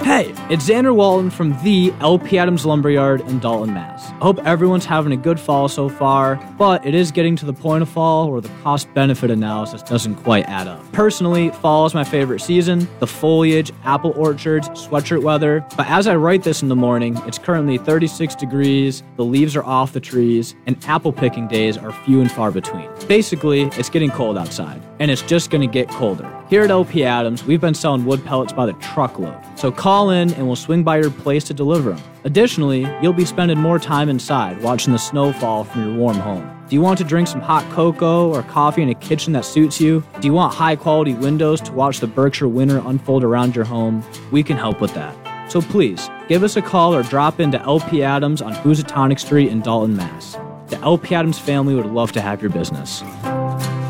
Hey, it's Xander Walton from the LP Adams Lumberyard in Dalton, Mass. I hope everyone's having a good fall so far, but it is getting to the point of fall where the cost-benefit analysis doesn't quite add up. Personally, fall is my favorite season, the foliage, apple orchards, sweatshirt weather, but as I write this in the morning, it's currently 36 degrees, the leaves are off the trees, and apple picking days are few and far between. Basically, it's getting cold outside, and it's just going to get colder. Here at LP Adams, we've been selling wood pellets by the truckload, so call in and we'll swing by your place to deliver them. Additionally, you'll be spending more time inside watching the snow fall from your warm home. Do you want to drink some hot cocoa or coffee in a kitchen that suits you? Do you want high-quality windows to watch the Berkshire winter unfold around your home? We can help with that. So please, give us a call or drop into LP Adams on Housatonic Street in Dalton, Mass. The LP Adams family would love to have your business.